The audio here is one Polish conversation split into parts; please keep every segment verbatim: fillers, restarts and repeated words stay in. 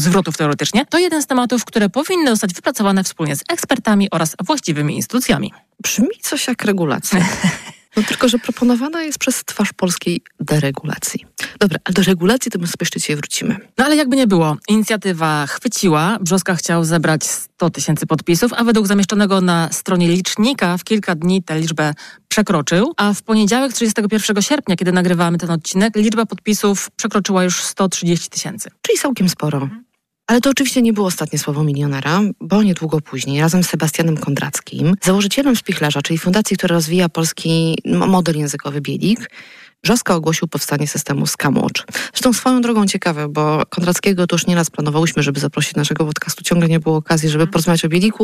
zwrotów teoretycznie, to jeden z tematów, które powinny zostać wypracowane wspólnie z ekspertami oraz właściwymi instytucjami. Brzmi coś jak regulacja. No tylko, że proponowana jest przez twarz polskiej deregulacji. Dobra, ale do regulacji to my sobie jeszcze dzisiaj wrócimy. No ale jakby nie było, inicjatywa chwyciła. Brzoska chciał zebrać sto tysięcy podpisów, a według zamieszczonego na stronie licznika w kilka dni tę liczbę przekroczył, a w poniedziałek trzydziestego pierwszego sierpnia, kiedy nagrywamy ten odcinek, liczba podpisów przekroczyła już sto trzydzieści tysięcy. Czyli całkiem sporo. Ale to oczywiście nie było ostatnie słowo milionera, bo niedługo później razem z Sebastianem Kondrackim, założycielem Spichlerza, czyli fundacji, która rozwija polski model językowy Bielik, Brzoska ogłosił powstanie systemu Scamwatch. Zresztą swoją drogą ciekawe, bo Kondrackiego to już nieraz planowałyśmy, żeby zaprosić naszego podcastu. Ciągle nie było okazji, żeby porozmawiać o Bieliku.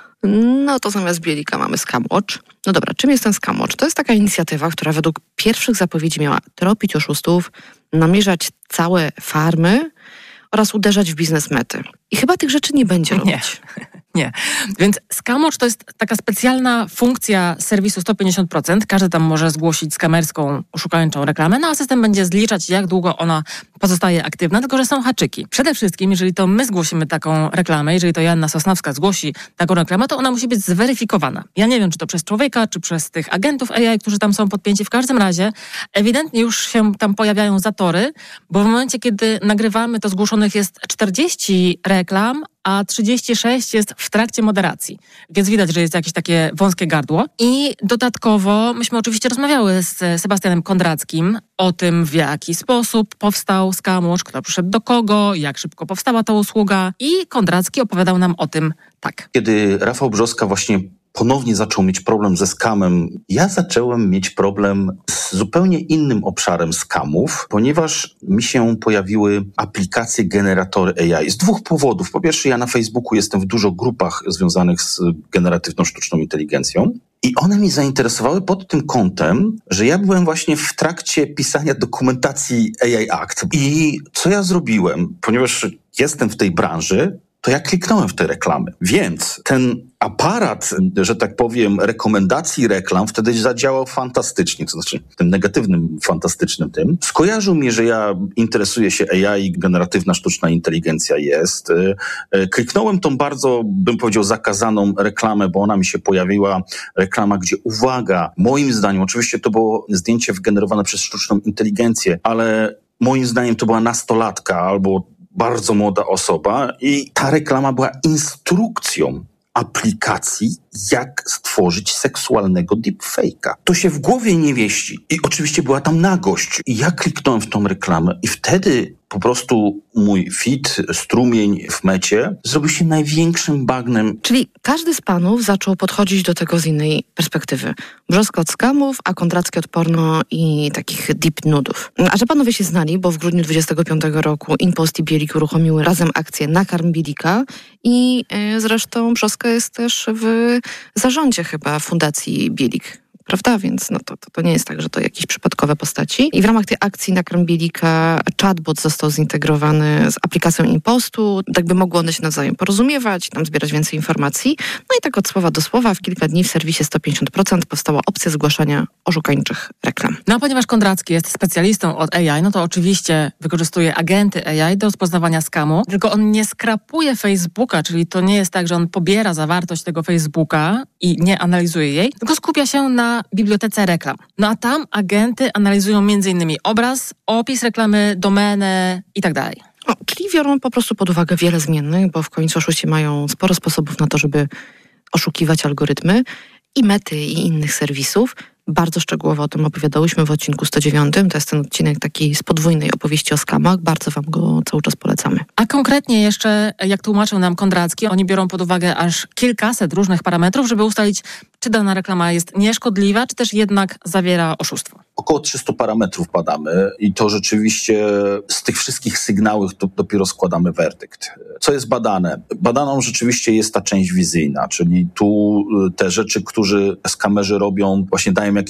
No to zamiast Bielika mamy Scamwatch. No dobra, czym jest ten Scamwatch? To jest taka inicjatywa, która według pierwszych zapowiedzi miała tropić oszustów, namierzać całe farmy oraz uderzać w biznesmety. I chyba tych rzeczy nie będzie robić. Nie. Nie. Więc Scamwatch to jest taka specjalna funkcja serwisu sto pięćdziesiąt procent. Każdy tam może zgłosić skamerską, oszukańczą reklamę, no a system będzie zliczać, jak długo ona pozostaje aktywna, tylko że są haczyki. Przede wszystkim, jeżeli to my zgłosimy taką reklamę, jeżeli to Joanna Sosnowska zgłosi taką reklamę, to ona musi być zweryfikowana. Ja nie wiem, czy to przez człowieka, czy przez tych agentów A I, którzy tam są podpięci. W każdym razie ewidentnie już się tam pojawiają zatory, bo w momencie, kiedy nagrywamy, to zgłoszonych jest czterdzieści reklam, a trzydzieści sześć jest w trakcie moderacji. Więc widać, że jest jakieś takie wąskie gardło. I dodatkowo myśmy oczywiście rozmawiały z Sebastianem Kondrackim o tym, w jaki sposób powstał Scamwatch, kto przyszedł do kogo, jak szybko powstała ta usługa. I Kondracki opowiadał nam o tym tak. Kiedy Rafał Brzoska właśnie ponownie zaczął mieć problem ze scamem, ja zacząłem mieć problem z zupełnie innym obszarem scamów, ponieważ mi się pojawiły aplikacje generatory A I z dwóch powodów. Po pierwsze, ja na Facebooku jestem w dużo grupach związanych z generatywną sztuczną inteligencją i one mnie zainteresowały pod tym kątem, że ja byłem właśnie w trakcie pisania dokumentacji A I Act. I co ja zrobiłem? Ponieważ jestem w tej branży, to ja kliknąłem w te reklamy. Więc ten aparat, że tak powiem, rekomendacji reklam wtedy zadziałał fantastycznie, to znaczy tym negatywnym, fantastycznym tym. Skojarzył mi, że ja interesuję się A I, generatywna sztuczna inteligencja jest. Kliknąłem tą bardzo, bym powiedział, zakazaną reklamę, bo ona mi się pojawiła, reklama, gdzie uwaga, moim zdaniem, oczywiście to było zdjęcie wygenerowane przez sztuczną inteligencję, ale moim zdaniem to była nastolatka albo bardzo młoda osoba i ta reklama była instrukcją aplikacji, jak stworzyć seksualnego deepfake'a. To się w głowie nie mieści. I oczywiście była tam nagość. I ja kliknąłem w tą reklamę i wtedy po prostu mój feed, strumień w mecie zrobił się największym bagnem. Czyli każdy z panów zaczął podchodzić do tego z innej perspektywy. Brzoska od scamów, a Kondracki od porno i takich deep nudów. A że panowie się znali, bo w grudniu dwudziestego piątego roku InPost i Bielik uruchomiły razem akcję Nakarm Bielika i yy, zresztą Brzoska jest też w zarządzie chyba Fundacji Bielik. Prawda? Więc no to, to, to nie jest tak, że to jakieś przypadkowe postaci. I w ramach tej akcji Nakarm Bielika chatbot został zintegrowany z aplikacją InPostu, tak by mogły one się nawzajem porozumiewać, tam zbierać więcej informacji. No i tak od słowa do słowa w kilka dni w serwisie sto pięćdziesiąt procent powstała opcja zgłaszania oszukańczych reklam. No a ponieważ Kondracki jest specjalistą od A I, no to oczywiście wykorzystuje agenty A I do rozpoznawania skamu, tylko on nie skrapuje Facebooka, czyli to nie jest tak, że on pobiera zawartość tego Facebooka i nie analizuje jej, tylko skupia się na bibliotece reklam. No a tam agenty analizują między innymi obraz, opis reklamy, domenę i tak dalej. O, czyli biorą po prostu pod uwagę wiele zmiennych, bo w końcu oszuści mają sporo sposobów na to, żeby oszukiwać algorytmy i Mety i innych serwisów. Bardzo szczegółowo o tym opowiadałyśmy w odcinku sto dziewiątym. To jest ten odcinek taki z podwójnej opowieści o skamach. Bardzo wam go cały czas polecamy. A konkretnie jeszcze, jak tłumaczył nam Kondracki, oni biorą pod uwagę aż kilkaset różnych parametrów, żeby ustalić, czy dana reklama jest nieszkodliwa, czy też jednak zawiera oszustwo. Około trzysta parametrów badamy i to rzeczywiście z tych wszystkich sygnałów to dopiero składamy werdykt. Co jest badane? Badaną rzeczywiście jest ta część wizyjna, czyli tu te rzeczy, które skamerzy robią, właśnie dają jakieś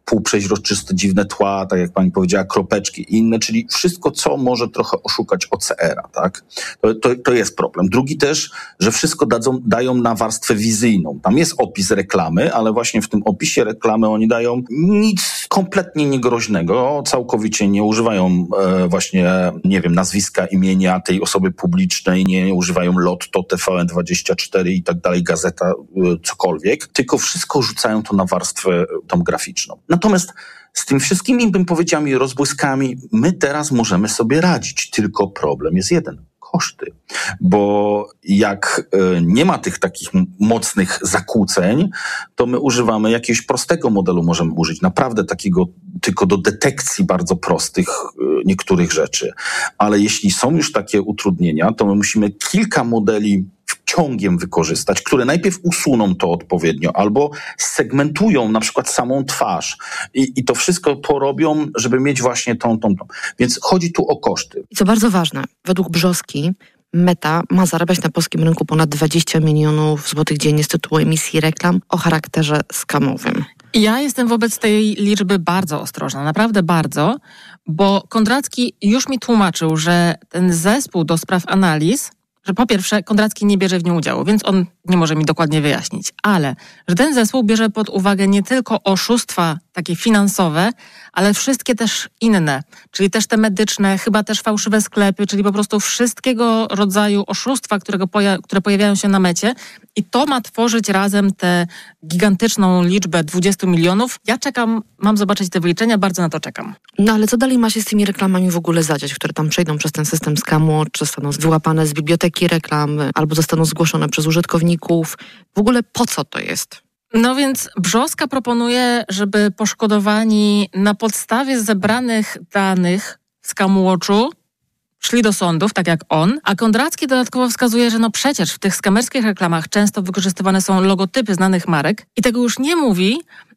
półprzeźroczyste, dziwne tła, tak jak pani powiedziała, kropeczki i inne, czyli wszystko, co może trochę oszukać O C R a, tak? To, to, to jest problem. Drugi też, że wszystko dadzą, dają na warstwę wizyjną. Tam jest opis reklamy, ale właśnie w tym opisie reklamy oni dają nic kompletnie niegroźnego, całkowicie nie używają e, właśnie, nie wiem, nazwiska, imienia tej osoby publicznej, nie używają Lotto, T V N dwadzieścia cztery i tak dalej, gazeta, e, cokolwiek, tylko wszystko rzucają to na warstwę tą graficzną. Natomiast z tym wszystkimi, bym powiedział, rozbłyskami my teraz możemy sobie radzić, tylko problem jest jeden. Koszty, bo jak nie ma tych takich mocnych zakłóceń, to my używamy jakiegoś prostego modelu, możemy użyć naprawdę takiego tylko do detekcji bardzo prostych niektórych rzeczy, ale jeśli są już takie utrudnienia, to my musimy kilka modeli ciągiem wykorzystać, które najpierw usuną to odpowiednio albo segmentują na przykład samą twarz i, i to wszystko porobią, żeby mieć właśnie tą, tą, tą. Więc chodzi tu o koszty. I co bardzo ważne, według Brzoski Meta ma zarabiać na polskim rynku ponad dwadzieścia milionów złotych dziennie z tytułu emisji reklam o charakterze skamowym. Ja jestem wobec tej liczby bardzo ostrożna, naprawdę bardzo, bo Kondracki już mi tłumaczył, że ten zespół do spraw analiz, że po pierwsze Kondracki nie bierze w nim udziału, więc on nie może mi dokładnie wyjaśnić, ale że ten zespół bierze pod uwagę nie tylko oszustwa takie finansowe, ale wszystkie też inne, czyli też te medyczne, chyba też fałszywe sklepy, czyli po prostu wszystkiego rodzaju oszustwa, którego poja- które pojawiają się na Mecie i to ma tworzyć razem tę gigantyczną liczbę dwudziestu milionów. Ja czekam, mam zobaczyć te wyliczenia, bardzo na to czekam. No ale co dalej ma się z tymi reklamami w ogóle zadziać, które tam przejdą przez ten system skamu, czy zostaną wyłapane z biblioteki reklam, albo zostaną zgłoszone przez użytkowników? W ogóle po co to jest? No więc Brzoska proponuje, żeby poszkodowani na podstawie zebranych danych w ScamWatchu szli do sądów, tak jak on, a Kondracki dodatkowo wskazuje, że no przecież w tych skamerskich reklamach często wykorzystywane są logotypy znanych marek i tego już nie mówi,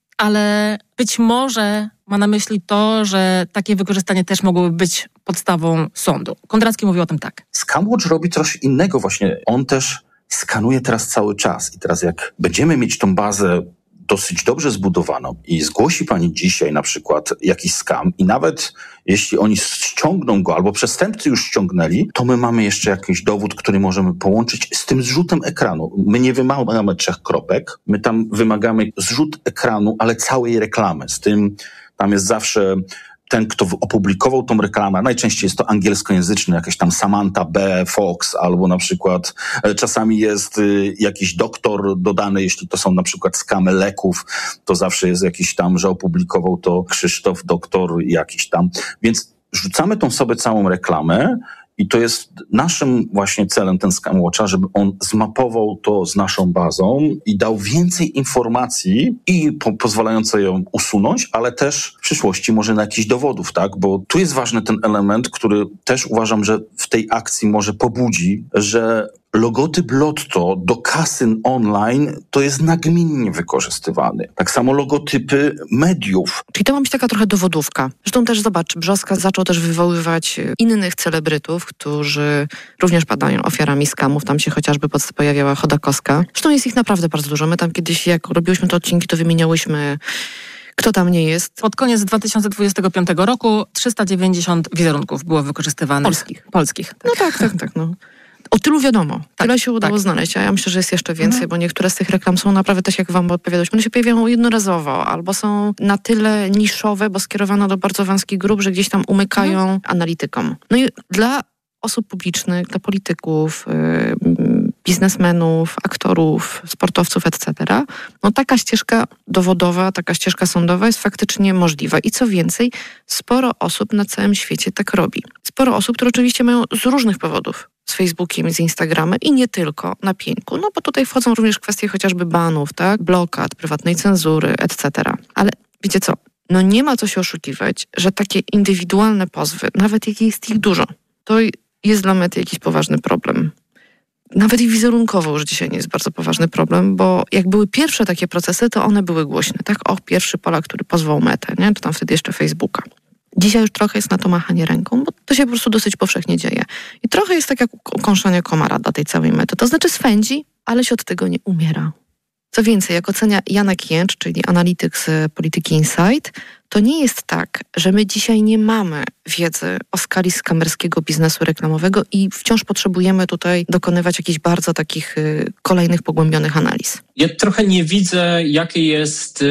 ale być może ma na myśli to, że takie wykorzystanie też mogłoby być podstawą sądu. Kondracki mówi o tym tak. ScamWatch robi coś innego właśnie. On też skanuje teraz cały czas i teraz jak będziemy mieć tą bazę dosyć dobrze zbudowaną i zgłosi pani dzisiaj na przykład jakiś skam i nawet jeśli oni ściągną go albo przestępcy już ściągnęli, to my mamy jeszcze jakiś dowód, który możemy połączyć z tym zrzutem ekranu. My nie wymagamy trzech kropek, my tam wymagamy zrzut ekranu, ale całej reklamy. Z tym tam jest zawsze ten, kto opublikował tą reklamę, najczęściej jest to angielskojęzyczny, jakaś tam Samantha B. Fox, albo na przykład czasami jest y, jakiś doktor dodany, jeśli to są na przykład skamy leków, to zawsze jest jakiś tam, że opublikował to Krzysztof, doktor jakiś tam. Więc rzucamy tą sobie całą reklamę i to jest naszym właśnie celem, ten ScamWatcha, żeby on zmapował to z naszą bazą i dał więcej informacji i po, pozwalająco ją usunąć, ale też w przyszłości może na jakichś dowodów, tak? Bo tu jest ważny ten element, który też uważam, że w tej akcji może pobudzi, że logotyp Lotto do kasyn online to jest nagminnie wykorzystywany. Tak samo logotypy mediów. Czyli to ma być taka trochę dowodówka. Zresztą też zobacz, Brzoska zaczął też wywoływać innych celebrytów, którzy również padają ofiarami skamów. Tam się chociażby pojawiała Chodakowska. Zresztą jest ich naprawdę bardzo dużo. My tam kiedyś, jak robiłyśmy te odcinki, to wymieniałyśmy, kto tam nie jest. Pod koniec dwa tysiące dwudziestego piątego roku trzysta dziewięćdziesiąt wizerunków było wykorzystywanych. Polskich. Polskich. Tak. No tak, tak, tak. No. O tylu wiadomo. Tak, Tyle się udało tak. znaleźć, a ja myślę, że jest jeszcze więcej, Mhm. bo niektóre z tych reklam są naprawdę też, jak wam odpowiadałyśmy, one się pojawiają jednorazowo, albo są na tyle niszowe, bo skierowane do bardzo wąskich grup, że gdzieś tam umykają mhm. analitykom. No i dla osób publicznych, dla polityków, yy, biznesmenów, aktorów, sportowców, et cetera, no taka ścieżka dowodowa, taka ścieżka sądowa jest faktycznie możliwa. I co więcej, sporo osób na całym świecie tak robi. Sporo osób, które oczywiście mają z różnych powodów z Facebookiem, z Instagramem i nie tylko na pieńku, no bo tutaj wchodzą również kwestie chociażby banów, tak, blokad, prywatnej cenzury, et cetera. Ale wiecie co, no nie ma co się oszukiwać, że takie indywidualne pozwy, nawet jak jest ich dużo, to jest dla Mety jakiś poważny problem. Nawet i wizerunkowo już dzisiaj nie jest bardzo poważny problem, bo jak były pierwsze takie procesy, to one były głośne, tak? O, pierwszy Polak, który pozwał Metę, nie? Czy tam wtedy jeszcze Facebooka. Dzisiaj już trochę jest na to machanie ręką, bo to się po prostu dosyć powszechnie dzieje. I trochę jest tak jak ukąszenie komara dla tej całej Mety. To znaczy swędzi, ale się od tego nie umiera. Co więcej, jak ocenia Janek Jęcz, czyli analityk z Polityki Insight, to nie jest tak, że my dzisiaj nie mamy wiedzy o skali skamerskiego biznesu reklamowego i wciąż potrzebujemy tutaj dokonywać jakichś bardzo takich y, kolejnych pogłębionych analiz. Ja trochę nie widzę, jaki jest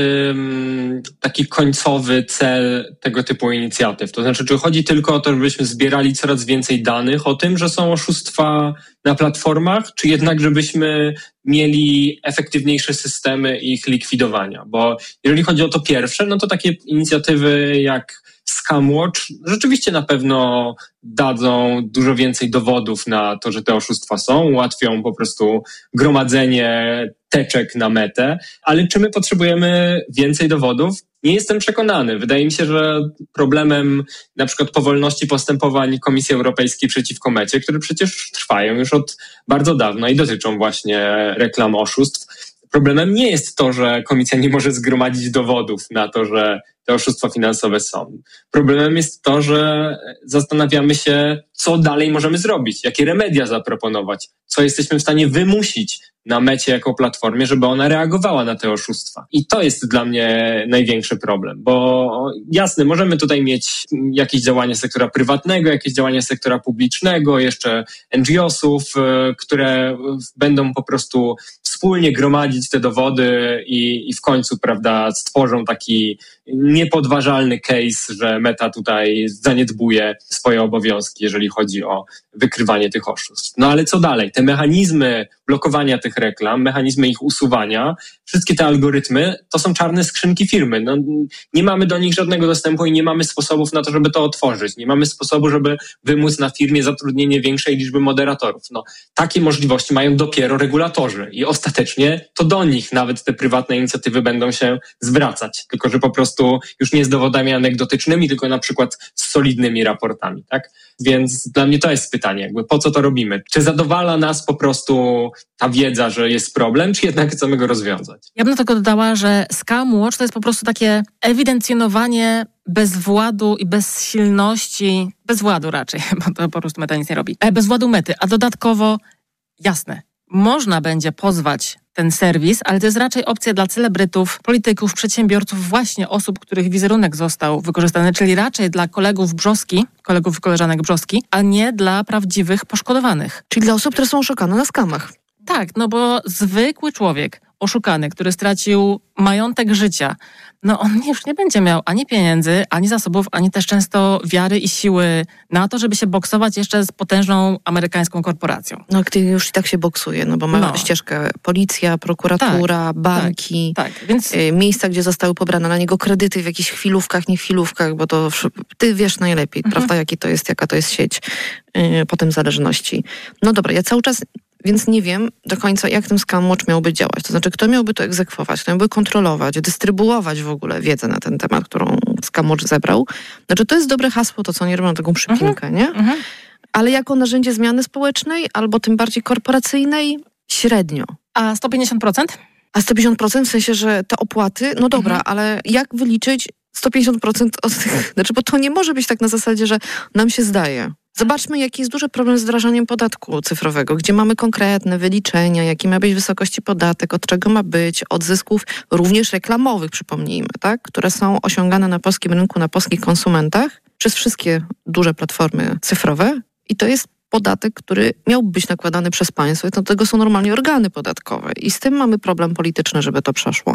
ym, taki końcowy cel tego typu inicjatyw. To znaczy, czy chodzi tylko o to, żebyśmy zbierali coraz więcej danych o tym, że są oszustwa na platformach, czy jednak żebyśmy mieli efektywniejsze systemy ich likwidowania? Bo jeżeli chodzi o to pierwsze, no to takie inicjatywy jak Scamwatch rzeczywiście na pewno dadzą dużo więcej dowodów na to, że te oszustwa są, ułatwią po prostu gromadzenie teczek na metę, ale czy my potrzebujemy więcej dowodów? Nie jestem przekonany. Wydaje mi się, że problemem na przykład powolności postępowań Komisji Europejskiej przeciwko mecie, które przecież trwają już od bardzo dawna i dotyczą właśnie reklam oszustw, problemem nie jest to, że Komisja nie może zgromadzić dowodów na to, że te oszustwa finansowe są. Problemem jest to, że zastanawiamy się, co dalej możemy zrobić, jakie remedia zaproponować, co jesteśmy w stanie wymusić na mecie jako platformie, żeby ona reagowała na te oszustwa. I to jest dla mnie największy problem, bo jasne, możemy tutaj mieć jakieś działania sektora prywatnego, jakieś działania sektora publicznego, jeszcze en dżi osów, które będą po prostu wspólnie gromadzić te dowody i, i w końcu, prawda, stworzą taki niepodważalny case, że Meta tutaj zaniedbuje swoje obowiązki, jeżeli chodzi o wykrywanie tych oszustw. No ale co dalej? Te mechanizmy blokowania tych reklam, mechanizmy ich usuwania, wszystkie te algorytmy, to są czarne skrzynki firmy. No, nie mamy do nich żadnego dostępu i nie mamy sposobów na to, żeby to otworzyć. Nie mamy sposobu, żeby wymóc na firmie zatrudnienie większej liczby moderatorów. No, takie możliwości mają dopiero regulatorzy i ostatecznie to do nich nawet te prywatne inicjatywy będą się zwracać. Tylko że po prostu już nie z dowodami anegdotycznymi, tylko na przykład z solidnymi raportami, tak? Więc dla mnie to jest pytanie, jakby po co to robimy? Czy zadowala nas po prostu ta wiedza, że jest problem, czy jednak chcemy go rozwiązać? Ja bym do tego dodała, że Scamwatch to jest po prostu takie ewidencjonowanie bezwładu i bezsilności, bezwładu raczej, bo to po prostu Meta nic nie robi, bezwładu Mety, a dodatkowo jasne, można będzie pozwać ten serwis, ale to jest raczej opcja dla celebrytów, polityków, przedsiębiorców, właśnie osób, których wizerunek został wykorzystany, czyli raczej dla kolegów Brzoski, kolegów i koleżanek Brzoski, a nie dla prawdziwych poszkodowanych. Czyli dla osób, które są oszukane na skamach. Tak, no bo zwykły człowiek oszukany, który stracił majątek życia, no on już nie będzie miał ani pieniędzy, ani zasobów, ani też często wiary i siły na to, żeby się boksować jeszcze z potężną amerykańską korporacją. No gdy już i tak się boksuje, no bo ma no. ścieżkę policja, prokuratura, tak, banki, tak, tak, więc... y, miejsca, gdzie zostały pobrane na niego kredyty w jakichś chwilówkach, nie chwilówkach, bo to ty wiesz najlepiej, mhm. prawda, jaki to jest, jaka to jest sieć y, potem zależności. No dobra, ja cały czas... Więc nie wiem do końca, jak ten Scamwatch miałby działać. To znaczy, kto miałby to egzekwować, kto miałby kontrolować, dystrybuować w ogóle wiedzę na ten temat, którą Scamwatch zebrał. Znaczy, to jest dobre hasło, to co nie robią taką przypinkę, uh-huh. nie? Uh-huh. Ale jako narzędzie zmiany społecznej, albo tym bardziej korporacyjnej, średnio. A sto pięćdziesiąt procent? A sto pięćdziesiąt procent w sensie, że te opłaty, no dobra, uh-huh. ale jak wyliczyć sto pięćdziesiąt procent od tych... Znaczy, bo to nie może być tak na zasadzie, że nam się zdaje. Zobaczmy, jaki jest duży problem z wdrażaniem podatku cyfrowego, gdzie mamy konkretne wyliczenia, jaki ma być wysokości podatek, od czego ma być, od zysków również reklamowych, przypomnijmy, tak, które są osiągane na polskim rynku, na polskich konsumentach przez wszystkie duże platformy cyfrowe i to jest podatek, który miał być nakładany przez państwo i do tego są normalnie organy podatkowe i z tym mamy problem polityczny, żeby to przeszło.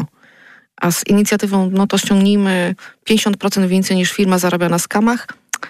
A z inicjatywą, no to ściągnijmy pięćdziesiąt procent więcej niż firma zarabia na skamach.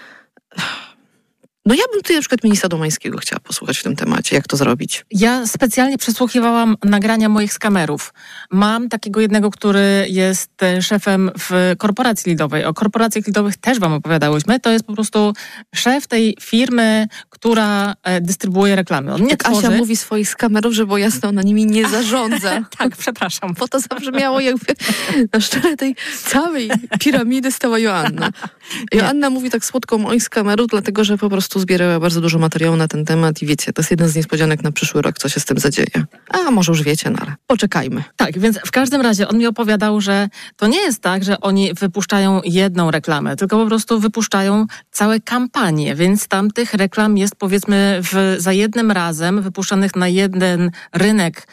No ja bym tutaj na przykład ministra Domańskiego chciała posłuchać w tym temacie, jak to zrobić. Ja specjalnie przesłuchiwałam nagrania moich skamerów. Mam takiego jednego, który jest szefem w korporacji lidowej. O korporacjach lidowych też wam opowiadałyśmy. To jest po prostu szef tej firmy, która dystrybuuje reklamy. On nie tak tworzy... Asia mówi swoich skamerów, że bo jasno, ona nimi nie zarządza. Tak, przepraszam. Bo to zabrzmiało jakby na szczele tej całej piramidy stała Joanna. Joanna mówi tak słodko o moich skamerów, dlatego że po prostu zbierała bardzo dużo materiału na ten temat i wiecie, to jest jeden z niespodzianek na przyszły rok, co się z tym zadzieje. A może już wiecie, no ale poczekajmy. Tak, więc w każdym razie on mi opowiadał, że to nie jest tak, że oni wypuszczają jedną reklamę, tylko po prostu wypuszczają całe kampanie, więc tam tych reklam jest powiedzmy w, za jednym razem wypuszczanych na jeden rynek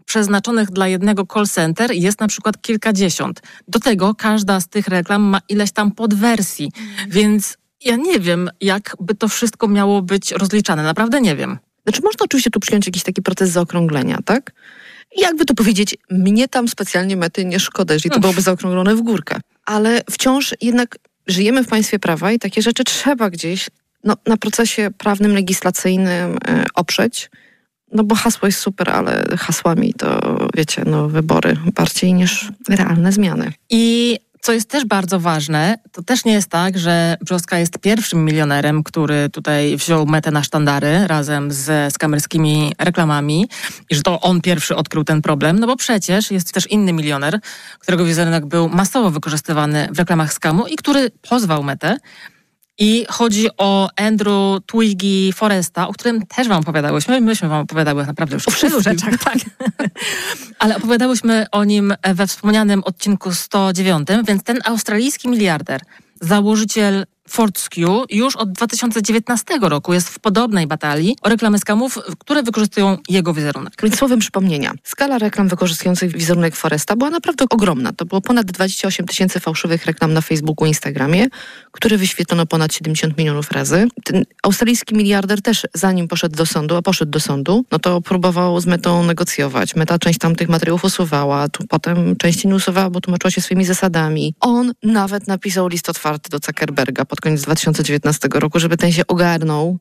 przeznaczonych dla jednego call center jest na przykład kilkadziesiąt. Do tego każda z tych reklam ma ileś tam podwersji, mm. więc ja nie wiem, jak by to wszystko miało być rozliczane. Naprawdę nie wiem. Znaczy można oczywiście tu przyjąć jakiś taki proces zaokrąglenia, tak? I jakby to powiedzieć, mnie tam specjalnie mety nie szkoda, jeżeli to byłoby zaokrąglone w górkę. Ale wciąż jednak żyjemy w państwie prawa i takie rzeczy trzeba gdzieś no, na procesie prawnym, legislacyjnym y, oprzeć. No bo hasło jest super, ale hasłami to, wiecie, no wybory bardziej niż realne zmiany. I co jest też bardzo ważne, to też nie jest tak, że Brzostka jest pierwszym milionerem, który tutaj wziął Metę na sztandary razem ze skamerskimi reklamami i że to on pierwszy odkrył ten problem, no bo przecież jest też inny milioner, którego wizerunek był masowo wykorzystywany w reklamach skamu i który pozwał Metę. I chodzi o Andrew Twiggy Forresta, o którym też wam opowiadałyśmy. Myśmy wam opowiadały naprawdę już o wielu rzeczach, tak. Ale opowiadałyśmy o nim we wspomnianym odcinku sto dziewiątym, więc ten australijski miliarder, założyciel Fortescue, już od dwa tysiące dziewiętnastego roku jest w podobnej batalii o reklamy skamów, które wykorzystują jego wizerunek. Więc słowem przypomnienia, skala reklam wykorzystujących wizerunek Forresta była naprawdę ogromna. To było ponad dwadzieścia osiem tysięcy fałszywych reklam na Facebooku i Instagramie, które wyświetlono ponad siedemdziesiąt milionów razy. Ten australijski miliarder też, zanim poszedł do sądu, a poszedł do sądu, no to próbował z Metą negocjować. Meta część tam tych materiałów usuwała, tu potem części nie usuwała, bo tłumaczyła się swoimi zasadami. On nawet napisał list otwarty do Zuckerberga pod koniec dwa tysiące dziewiętnastego roku, żeby ten się ogarnął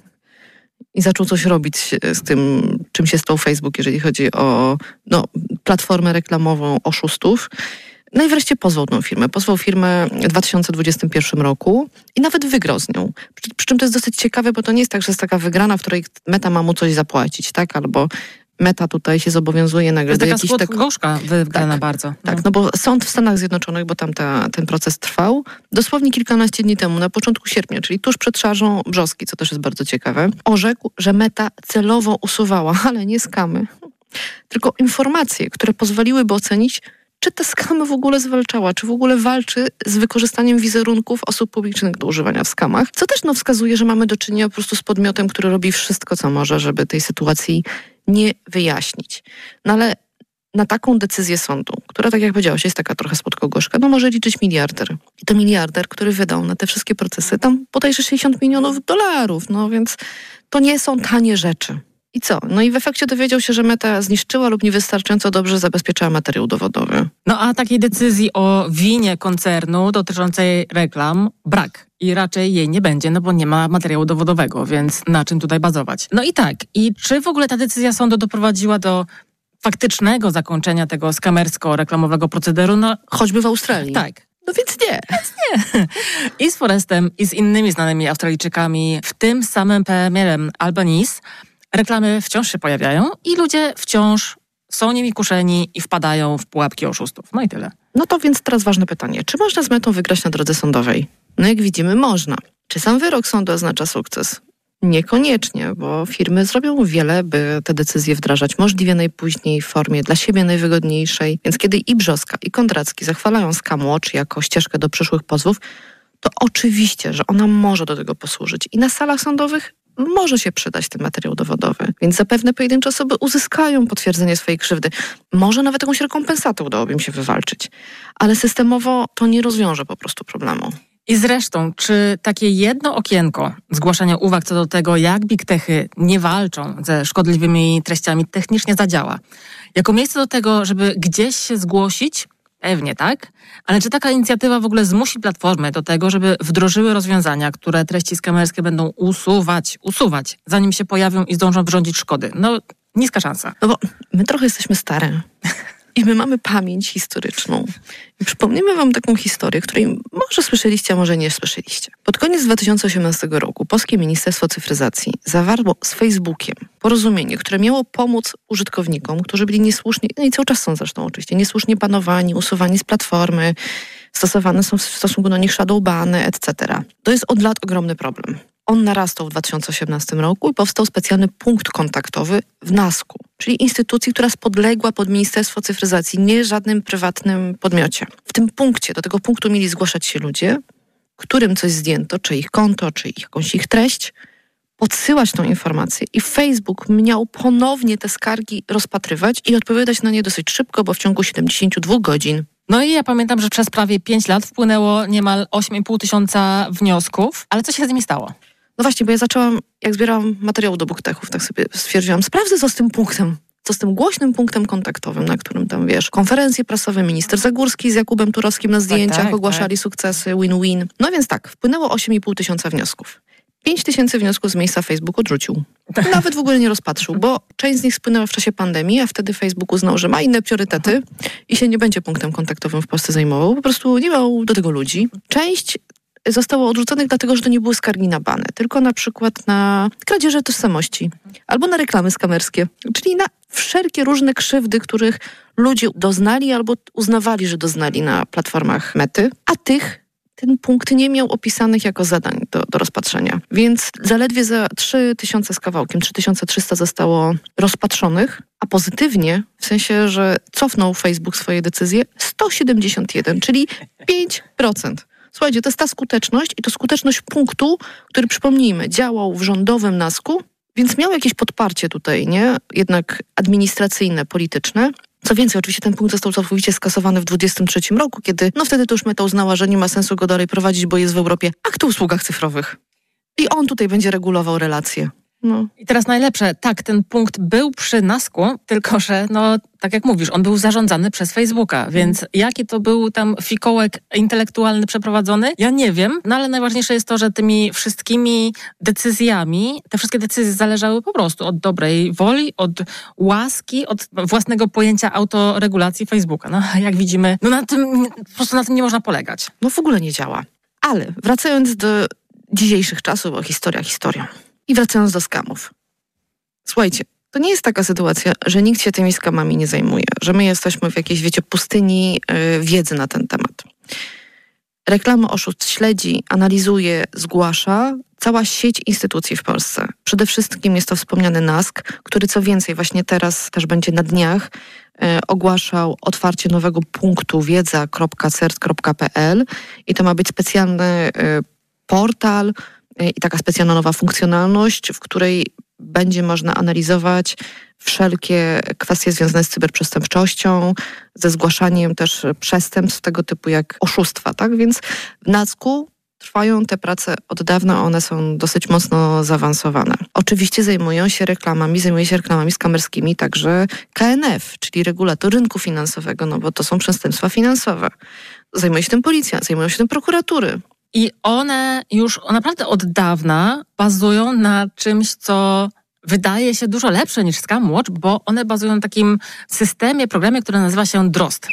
i zaczął coś robić z tym, czym się stał Facebook, jeżeli chodzi o no, platformę reklamową oszustów. No i wreszcie pozwał tą firmę. Pozwał firmę w dwa tysiące dwudziestym pierwszym roku i nawet wygrał z nią. Przy, przy czym to jest dosyć ciekawe, bo to nie jest tak, że jest taka wygrana, w której Meta ma mu coś zapłacić, tak? Albo Meta tutaj się zobowiązuje nagle do jakiejś... To jest taka słodko-gorzka wygrana tak, bardzo. Tak, no. no bo sąd w Stanach Zjednoczonych, bo tam ta, ten proces trwał, dosłownie kilkanaście dni temu, na początku sierpnia, czyli tuż przed szarżą Brzoski, co też jest bardzo ciekawe, orzekł, że Meta celowo usuwała, ale nie skamy, tylko informacje, które pozwoliłyby ocenić, czy te skamy w ogóle zwalczała, czy w ogóle walczy z wykorzystaniem wizerunków osób publicznych do używania w skamach, co też no, wskazuje, że mamy do czynienia po prostu z podmiotem, który robi wszystko, co może, żeby tej sytuacji nie wyjaśnić. No ale na taką decyzję sądu, która, tak jak powiedziałaś, jest taka trochę słodko-gorzka, no może liczyć miliarder. I to miliarder, który wydał na te wszystkie procesy tam bodajże sześćdziesiąt milionów dolarów, no więc to nie są tanie rzeczy. I co? No i w efekcie dowiedział się, że Meta zniszczyła lub niewystarczająco dobrze zabezpieczała materiał dowodowy. No a takiej decyzji o winie koncernu dotyczącej reklam brak. I raczej jej nie będzie, no bo nie ma materiału dowodowego, więc na czym tutaj bazować? No i tak. I czy w ogóle ta decyzja sądu doprowadziła do faktycznego zakończenia tego skamersko-reklamowego procederu? No choćby w Australii. Tak. No więc nie. Więc nie. I z Forrestem, i z innymi znanymi Australijczykami, w tym samym premierem Albanese, reklamy wciąż się pojawiają i ludzie wciąż są nimi kuszeni i wpadają w pułapki oszustów. No i tyle. No to więc teraz ważne pytanie. Czy można z Metą wygrać na drodze sądowej? No jak widzimy, można. Czy sam wyrok sądu oznacza sukces? Niekoniecznie, bo firmy zrobią wiele, by te decyzje wdrażać możliwie najpóźniej w formie dla siebie najwygodniejszej. Więc kiedy i Brzostka, i Kondracki zachwalają ScamWatch jako ścieżkę do przyszłych pozwów, to oczywiście, że ona może do tego posłużyć. I na salach sądowych może się przydać ten materiał dowodowy. Więc zapewne pojedyncze osoby uzyskają potwierdzenie swojej krzywdy. Może nawet jakąś rekompensatę udałoby im się wywalczyć. Ale systemowo to nie rozwiąże po prostu problemu. I zresztą, czy takie jedno okienko zgłaszania uwag co do tego, jak big techy nie walczą ze szkodliwymi treściami, technicznie zadziała? Jako miejsce do tego, żeby gdzieś się zgłosić? Pewnie tak. Ale czy taka inicjatywa w ogóle zmusi platformy do tego, żeby wdrożyły rozwiązania, które treści skamerskie będą usuwać, usuwać, zanim się pojawią i zdążą wyrządzić szkody? No, niska szansa. No bo my trochę jesteśmy stare. I my mamy pamięć historyczną. I przypomnimy wam taką historię, której może słyszeliście, a może nie słyszeliście. Pod koniec dwa tysiące osiemnastego roku polskie Ministerstwo Cyfryzacji zawarło z Facebookiem porozumienie, które miało pomóc użytkownikom, którzy byli niesłusznie, no i cały czas są zresztą oczywiście, niesłusznie banowani, usuwani z platformy, stosowane są w stosunku do nich shadowbany, et cetera. To jest od lat ogromny problem. On narastał w dwa tysiące osiemnastym roku i powstał specjalny punkt kontaktowy w nasku, czyli instytucji, która podległa pod Ministerstwo Cyfryzacji, nie żadnym prywatnym podmiocie. W tym punkcie, do tego punktu mieli zgłaszać się ludzie, którym coś zdjęto, czy ich konto, czy jakąś ich treść, podsyłać tą informację i Facebook miał ponownie te skargi rozpatrywać i odpowiadać na nie dosyć szybko, bo w ciągu siedemdziesięciu dwóch godzin. No i ja pamiętam, że przez prawie pięć lat wpłynęło niemal osiem i pół tysiąca wniosków, ale co się z nimi stało? No właśnie, bo ja zaczęłam, jak zbierałam materiał do BookTechów, tak sobie stwierdziłam, sprawdzę co z tym punktem, co z tym głośnym punktem kontaktowym, na którym tam, wiesz, konferencje prasowe, minister Zagórski z Jakubem Turowskim na zdjęciach tak, tak, ogłaszali tak. sukcesy, win-win. No więc tak, wpłynęło osiem i pół tysiąca wniosków. pięć tysięcy wniosków z miejsca Facebook odrzucił. Nawet w ogóle nie rozpatrzył, bo część z nich spłynęła w czasie pandemii, a wtedy Facebook uznał, że ma inne priorytety i się nie będzie punktem kontaktowym w Polsce zajmował. Po prostu nie miał do tego ludzi. Część zostało odrzuconych dlatego, że to nie były skargi na bany, tylko na przykład na kradzieże tożsamości albo na reklamy skamerskie, czyli na wszelkie różne krzywdy, których ludzie doznali albo uznawali, że doznali na platformach Mety, a tych ten punkt nie miał opisanych jako zadań do, do rozpatrzenia. Więc zaledwie za trzy tysiące z kawałkiem, trzy tysiące trzysta zostało rozpatrzonych, a pozytywnie, w sensie, że cofnął Facebook swoje decyzje, sto siedemdziesiąt jeden, czyli pięć procent. Słuchajcie, to jest ta skuteczność i to skuteczność punktu, który, przypomnijmy, działał w rządowym nasku, więc miał jakieś podparcie tutaj, nie? Jednak administracyjne, polityczne. Co więcej, oczywiście ten punkt został całkowicie skasowany w dwudziestym trzecim roku, kiedy no wtedy to już Meta uznała, że nie ma sensu go dalej prowadzić, bo jest w Europie akt o usługach cyfrowych. I on tutaj będzie regulował relacje. No. I teraz najlepsze, tak, ten punkt był przy nasku, tylko że, no, tak jak mówisz, on był zarządzany przez Facebooka, więc jaki to był tam fikołek intelektualny przeprowadzony, ja nie wiem, no ale najważniejsze jest to, że tymi wszystkimi decyzjami, te wszystkie decyzje zależały po prostu od dobrej woli, od łaski, od własnego pojęcia autoregulacji Facebooka. No, jak widzimy, no na tym, po prostu na tym nie można polegać. No w ogóle nie działa. Ale wracając do dzisiejszych czasów, bo historia historią. I wracając do skamów. Słuchajcie, to nie jest taka sytuacja, że nikt się tymi skamami nie zajmuje, że my jesteśmy w jakiejś, wiecie, pustyni yy, wiedzy na ten temat. Reklamy oszustw śledzi, analizuje, zgłasza cała sieć instytucji w Polsce. Przede wszystkim jest to wspomniany nask, który co więcej właśnie teraz też będzie na dniach yy, ogłaszał otwarcie nowego punktu wiedza kropka cert kropka p l i to ma być specjalny yy, portal, i taka specjalna nowa funkcjonalność, w której będzie można analizować wszelkie kwestie związane z cyberprzestępczością, ze zgłaszaniem też przestępstw tego typu jak oszustwa, tak? Więc w nacku trwają te prace od dawna, one są dosyć mocno zaawansowane. Oczywiście zajmują się reklamami, zajmuje się reklamami skamerskimi także K N F, czyli regulator rynku finansowego, no bo to są przestępstwa finansowe. Zajmuje się tym policja, zajmują się tym prokuratury. I one już naprawdę od dawna bazują na czymś, co wydaje się dużo lepsze niż ScamWatch, bo one bazują na takim systemie, programie, który nazywa się DROST.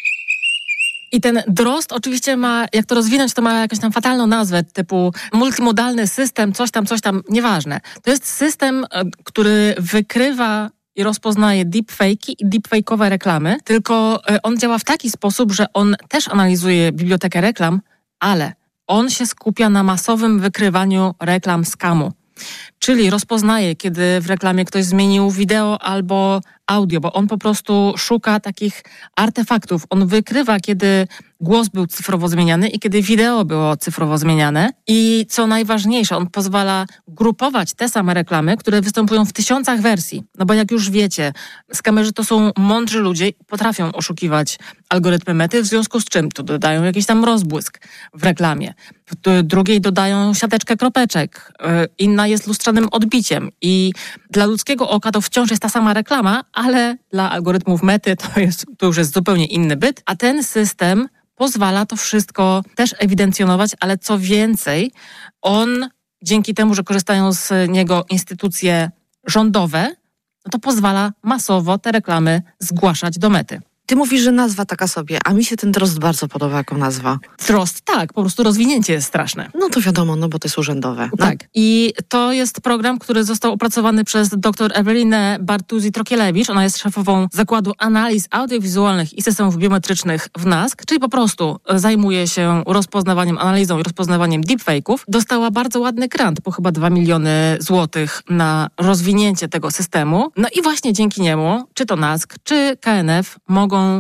I ten DROST oczywiście ma, jak to rozwinąć, to ma jakąś tam fatalną nazwę, typu multimodalny system, coś tam, coś tam, nieważne. To jest system, który wykrywa i rozpoznaje deepfake'i i deepfake'owe reklamy, tylko on działa w taki sposób, że on też analizuje bibliotekę reklam, ale on się skupia na masowym wykrywaniu reklam skamu. Czyli rozpoznaje, kiedy w reklamie ktoś zmienił wideo albo audio, bo on po prostu szuka takich artefaktów. On wykrywa, kiedy głos był cyfrowo zmieniany i kiedy wideo było cyfrowo zmieniane. I co najważniejsze, on pozwala grupować te same reklamy, które występują w tysiącach wersji. No bo jak już wiecie, skamerzy to są mądrzy ludzie, potrafią oszukiwać algorytmy Mety, w związku z czym to dodają jakiś tam rozbłysk w reklamie. W drugiej dodają siateczkę kropeczek, inna jest lustrzanym odbiciem i dla ludzkiego oka to wciąż jest ta sama reklama, ale dla algorytmów Mety to, jest, to już jest zupełnie inny byt, a ten system pozwala to wszystko też ewidencjonować, ale co więcej, on dzięki temu, że korzystają z niego instytucje rządowe, no to pozwala masowo te reklamy zgłaszać do Mety. Ty mówisz, że nazwa taka sobie, a mi się ten DROST bardzo podoba jako nazwa. DROST, tak, po prostu rozwinięcie jest straszne. No to wiadomo, no bo to jest urzędowe. No. Tak. I to jest program, który został opracowany przez dr Ewelinę Bartuzzi-Trokielewicz. Ona jest szefową Zakładu Analiz Audiowizualnych i Systemów Biometrycznych w nask, czyli po prostu zajmuje się rozpoznawaniem, analizą i rozpoznawaniem deepfake'ów. Dostała bardzo ładny grant, po chyba dwa miliony złotych na rozwinięcie tego systemu. No i właśnie dzięki niemu, czy to nask, czy K N F mogą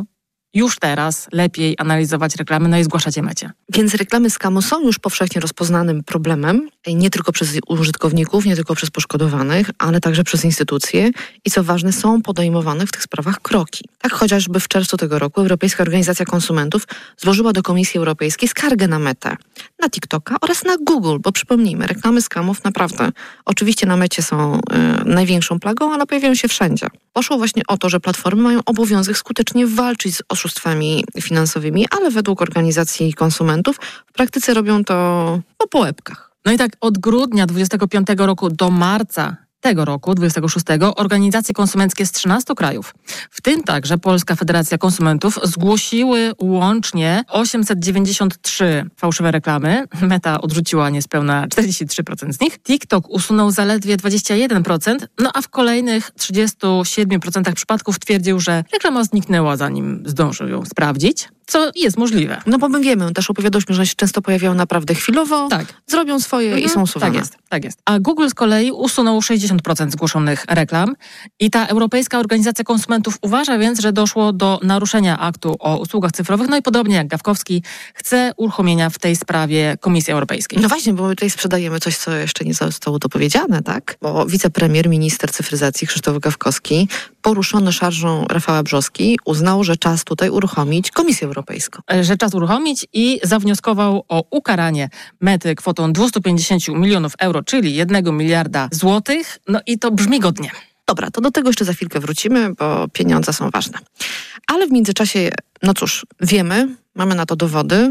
już teraz lepiej analizować reklamy, no i zgłaszać je mecie. Więc reklamy skamu są już powszechnie rozpoznanym problemem, nie tylko przez użytkowników, nie tylko przez poszkodowanych, ale także przez instytucje i co ważne, są podejmowane w tych sprawach kroki. Tak chociażby w czerwcu tego roku Europejska Organizacja Konsumentów złożyła do Komisji Europejskiej skargę na Metę, na TikToka oraz na Google, bo przypomnijmy, reklamy skamów naprawdę oczywiście na Mecie są y, największą plagą, ale pojawiają się wszędzie. Poszło właśnie o to, że platformy mają obowiązek skutecznie walczyć z oszustwami finansowymi, ale według organizacji konsumentów w praktyce robią to no, po łebkach. No i tak od grudnia dwudziestego piątego roku do marca tego roku, dwudziestego szóstego, organizacje konsumenckie z trzynastu krajów, w tym także Polska Federacja Konsumentów, zgłosiły łącznie osiemset dziewięćdziesiąt trzy fałszywe reklamy. Meta odrzuciła niespełna czterdzieści trzy procent z nich. TikTok usunął zaledwie dwadzieścia jeden procent, no a w kolejnych trzydziestu siedmiu procentach przypadków twierdził, że reklama zniknęła, zanim zdążył ją sprawdzić. Co jest możliwe. No bo my wiemy, też opowiadałyśmy, że się często pojawiają naprawdę chwilowo, tak. zrobią swoje mhm. i są usuwane. Tak jest, tak jest. A Google z kolei usunął sześćdziesiąt procent zgłoszonych reklam i ta Europejska Organizacja Konsumentów uważa więc, że doszło do naruszenia aktu o usługach cyfrowych, no i podobnie jak Gawkowski chce uruchomienia w tej sprawie Komisji Europejskiej. No właśnie, bo my tutaj sprzedajemy coś, co jeszcze nie zostało dopowiedziane, tak? Bo wicepremier, minister cyfryzacji Krzysztof Gawkowski, poruszony szarżą Rafała Brzoski, uznał, że czas tutaj uruchomić Komisję Europejską. Europejską. Że czas uruchomić i zawnioskował o ukaranie Mety kwotą dwieście pięćdziesiąt milionów euro, czyli jednego miliarda złotych. No i to brzmi godnie. Dobra, to do tego jeszcze za chwilkę wrócimy, bo pieniądze są ważne. Ale w międzyczasie, no cóż, wiemy, mamy na to dowody,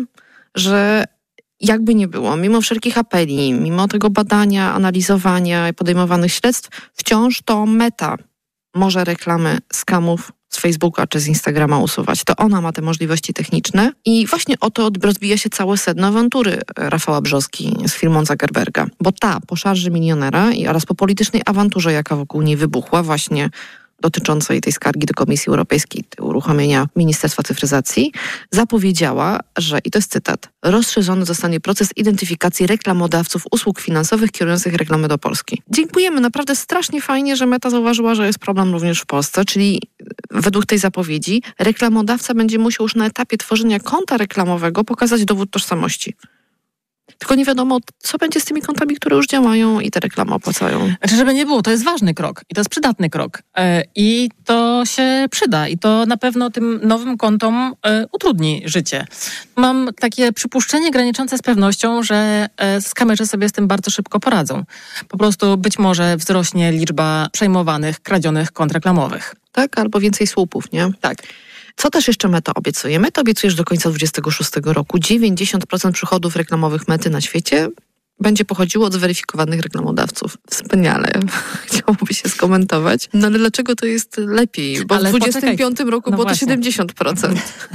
że jakby nie było, mimo wszelkich apeli, mimo tego badania, analizowania i podejmowanych śledztw, wciąż to Meta może reklamy skamów z Facebooka czy z Instagrama usuwać. To ona ma te możliwości techniczne i właśnie o to rozbija się całe sedno awantury Rafała Brzoski z firmą Zuckerberga. Bo ta po szarży milionera i oraz po politycznej awanturze, jaka wokół niej wybuchła właśnie dotyczącej tej skargi do Komisji Europejskiej, uruchomienia Ministerstwa Cyfryzacji, zapowiedziała, że, i to jest cytat, rozszerzony zostanie proces identyfikacji reklamodawców usług finansowych kierujących reklamy do Polski. Dziękujemy, naprawdę strasznie fajnie, że Meta zauważyła, że jest problem również w Polsce, czyli według tej zapowiedzi reklamodawca będzie musiał już na etapie tworzenia konta reklamowego pokazać dowód tożsamości. Tylko nie wiadomo, co będzie z tymi kontami, które już działają i te reklamy opłacają. Znaczy, żeby nie było, to jest ważny krok i to jest przydatny krok. Yy, I to się przyda i to na pewno tym nowym kontom yy, utrudni życie. Mam takie przypuszczenie graniczące z pewnością, że yy, skamerzy sobie z tym bardzo szybko poradzą. Po prostu być może wzrośnie liczba przejmowanych, kradzionych kont reklamowych. Tak, albo więcej słupów, nie? Tak. Co też jeszcze Meta obiecuje? Meta obiecuje, że do końca dwudziestego szóstego roku dziewięćdziesiąt procent przychodów reklamowych Mety na świecie będzie pochodziło od zweryfikowanych reklamodawców. Wspaniale. Chciałoby się skomentować. No ale dlaczego to jest lepiej? Bo ale w dwudziestym piątym roku no było właśnie. To siedemdziesiąt procent.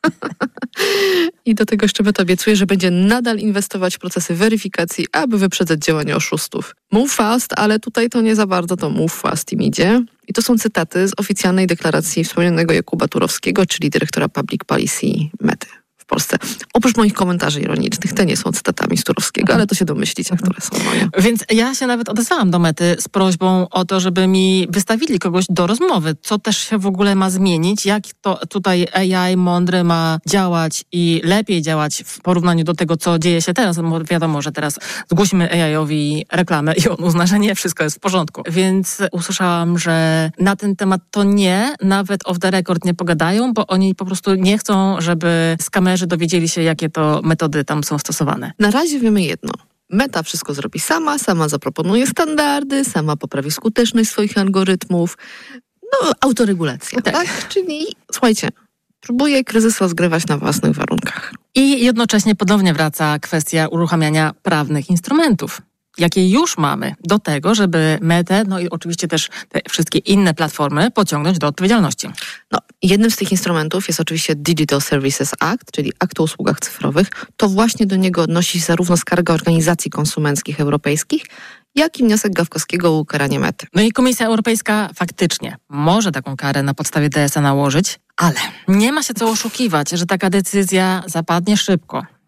I do tego jeszcze Meta obiecuje, że będzie nadal inwestować w procesy weryfikacji, aby wyprzedzać działania oszustów. Move fast, ale tutaj to nie za bardzo to move fast im idzie. I to są cytaty z oficjalnej deklaracji wspomnianego Jakuba Turowskiego, czyli dyrektora Public Policy Mety w Polsce. Oprócz moich komentarzy ironicznych, te nie są cytatami z Turowskiego, ale to się domyślicie, które są moje. Więc ja się nawet odezwałam do Mety z prośbą o to, żeby mi wystawili kogoś do rozmowy, co też się w ogóle ma zmienić, jak to tutaj A I mądry ma działać i lepiej działać w porównaniu do tego, co dzieje się teraz. Bo wiadomo, że teraz zgłosimy A I-owi reklamę i on uzna, że nie, wszystko jest w porządku. Więc usłyszałam, że na ten temat to nie, nawet off the record nie pogadają, bo oni po prostu nie chcą, żeby skamerzy dowiedzieli się, jakie to metody tam są stosowane. Na razie wiemy jedno. Meta wszystko zrobi sama, sama zaproponuje standardy, sama poprawi skuteczność swoich algorytmów. No, autoregulacja, tak? tak? Czyli, słuchajcie, próbuje kryzys rozgrywać na własnych warunkach. I jednocześnie ponownie wraca kwestia uruchamiania prawnych instrumentów, jakie już mamy do tego, żeby Metę, no i oczywiście też te wszystkie inne platformy pociągnąć do odpowiedzialności. No, jednym z tych instrumentów jest oczywiście Digital Services Act, czyli Akt o usługach cyfrowych. To właśnie do niego odnosi się zarówno skarga organizacji konsumenckich europejskich, jak i wniosek Gawkowskiego o ukaranie Mety. No i Komisja Europejska faktycznie może taką karę na podstawie D S A nałożyć, ale nie ma się co oszukiwać, że taka decyzja zapadnie szybko.